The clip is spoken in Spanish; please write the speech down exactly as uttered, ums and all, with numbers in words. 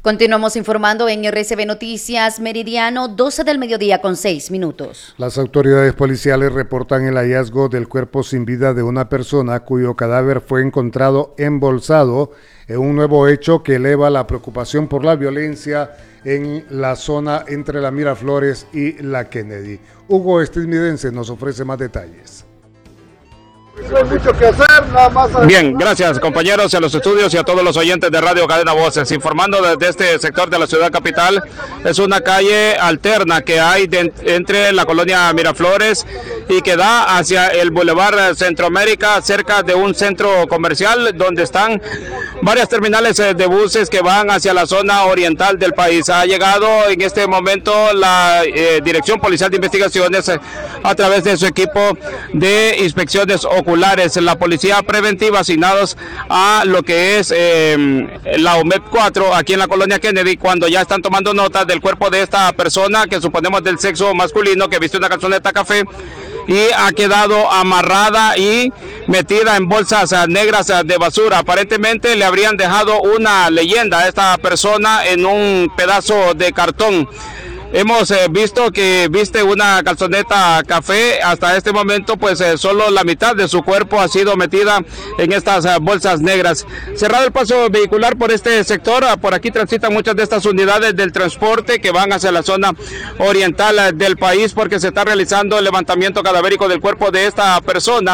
Continuamos informando en R C B Noticias Meridiano, doce del mediodía con seis minutos. Las autoridades policiales reportan el hallazgo del cuerpo sin vida de una persona cuyo cadáver fue encontrado embolsado en un nuevo hecho que eleva la preocupación por la violencia en la zona entre la Miraflores y la Kennedy. Hugo Estadounidense nos ofrece más detalles. Mucho que hacer, nada más. Bien, gracias compañeros a los estudios y a todos los oyentes de Radio Cadena Voces. Informando desde este sector de la ciudad capital, es una calle alterna que hay de, entre la colonia Miraflores y que da hacia el Boulevard Centroamérica, cerca de un centro comercial donde están varias terminales de buses que van hacia la zona oriental del país. Ha llegado en este momento la eh, Dirección Policial de Investigaciones eh, a través de su equipo de inspecciones oculares, la policía preventiva asignados a lo que es eh, la O M E P cuatro aquí en la colonia Kennedy, cuando ya están tomando nota del cuerpo de esta persona que suponemos del sexo masculino, que viste una calzoneta café y ha quedado amarrada y metida en bolsas negras de basura. Aparentemente le habrían dejado una leyenda a esta persona en un pedazo de cartón. Hemos eh, visto que viste una calzoneta café. Hasta este momento pues eh, solo la mitad de su cuerpo ha sido metida en estas eh, bolsas negras. Cerrado el paso vehicular por este sector, por aquí transitan muchas de estas unidades del transporte que van hacia la zona oriental eh, del país, porque se está realizando el levantamiento cadavérico del cuerpo de esta persona.